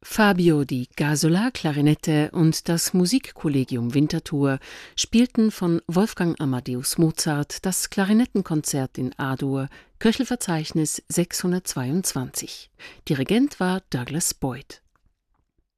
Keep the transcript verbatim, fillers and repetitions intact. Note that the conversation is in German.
Fabio Di Gasola, Klarinette und das Musikkollegium Winterthur spielten von Wolfgang Amadeus Mozart das Klarinettenkonzert in A-Dur, Köchelverzeichnis sechshundertzweiundzwanzig. Dirigent war Douglas Boyd.